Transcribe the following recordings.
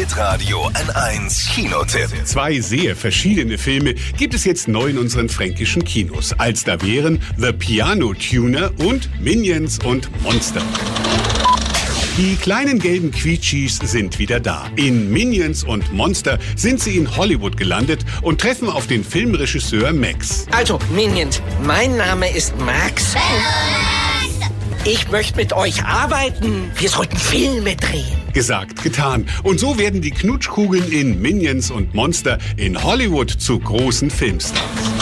Hitradio N1 Kinotipp. 2 sehr verschiedene Filme gibt es jetzt neu in unseren fränkischen Kinos. Als da wären The Piano Tuner und Minions und Monster. Die kleinen gelben Quietschis sind wieder da. In Minions und Monster sind sie in Hollywood gelandet und treffen auf den Filmregisseur Max. Also, Minions, mein Name ist Max. Ich möchte mit euch arbeiten. Wir sollten Filme drehen. Gesagt, getan. Und so werden die Knutschkugeln in Minions und Monster in Hollywood zu großen Filmstars.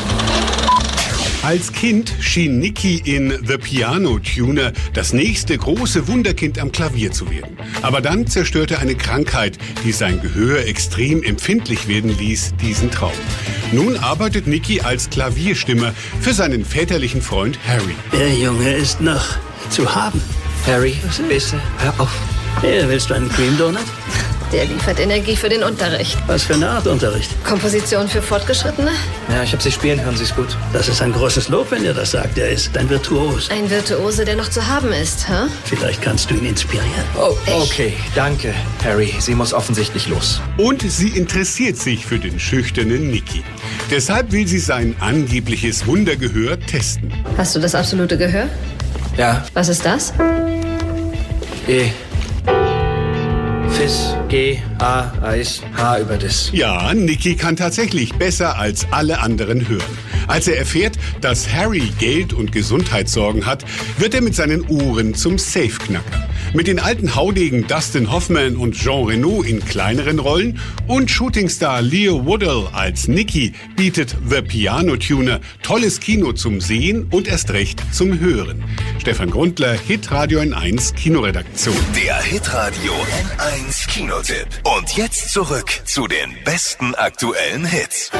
Als Kind schien Nicky in The Piano Tuner das nächste große Wunderkind am Klavier zu werden. Aber dann zerstörte eine Krankheit, die sein Gehör extrem empfindlich werden ließ, diesen Traum. Nun arbeitet Nicky als Klavierstimmer für seinen väterlichen Freund Harry. Der Junge ist noch zu haben. Harry, bitte, hör auf. Hier, willst du einen Cream Donut? Der liefert Energie für den Unterricht. Was für eine Art Unterricht? Komposition für Fortgeschrittene? Ja, ich habe sie spielen hören, sie ist gut. Das ist ein großes Lob, wenn er das sagt. Er ist ein Virtuos. Ein Virtuose, der noch zu haben ist, hä? Vielleicht kannst du ihn inspirieren. Oh, okay, danke, Harry. Sie muss offensichtlich los. Und sie interessiert sich für den schüchternen Nicky. Deshalb will sie sein angebliches Wundergehör testen. Hast du das absolute Gehör? Ja, Was ist das? E. Fis, G, A, Eis, H über das. Ja, Nicky kann tatsächlich besser als alle anderen hören. Als er erfährt, dass Harry Geld- und Gesundheitssorgen hat, wird er mit seinen Ohren zum Safeknacker. Mit den alten Haudegen Dustin Hoffman und Jean Reno in kleineren Rollen und Shootingstar Leo Woodall als Nicky bietet The Piano Tuner tolles Kino zum Sehen und erst recht zum Hören. Stefan Grundler, Hitradio N1 Kinoredaktion. Der Hitradio N1 Kinotipp. Und jetzt zurück zu den besten aktuellen Hits.